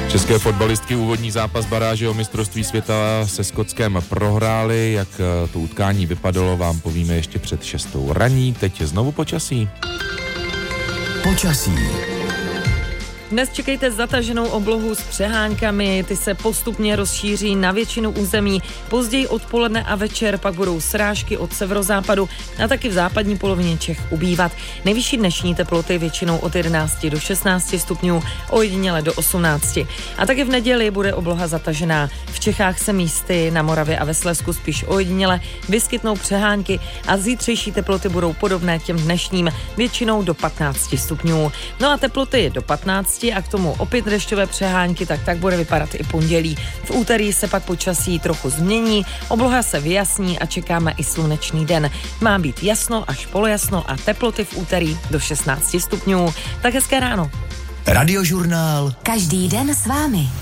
České fotbalistky úvodní zápas baráže o mistrovství světa se Skotskem prohrály. Jak to utkání vypadalo, vám povíme ještě před 6. raní. Teď je znovu počasí. Počasí. Dnes čekejte zataženou oblohu s přeháňkami, ty se postupně rozšíří na většinu území. Později odpoledne a večer pak budou srážky od severozápadu a taky v západní polovině Čech ubývat. Nejvyšší dnešní teploty většinou od 11 do 16 stupňů, ojediněle do 18. A taky v neděli bude obloha zatažená. V Čechách se místy na Moravě a ve Slezsku spíš ojediněle vyskytnou přehánky a zítřejší teploty budou podobné těm dnešním, většinou do 15 stupňů. No a teploty do 15 a k tomu opět dešťové přehánky, tak bude vypadat i pondělí. V úterý se pak počasí trochu změní, obloha se vyjasní a čekáme i slunečný den. Má být jasno až polojasno a teploty v úterý do 16 stupňů. Tak hezké ráno. Radiožurnál. Každý den s vámi.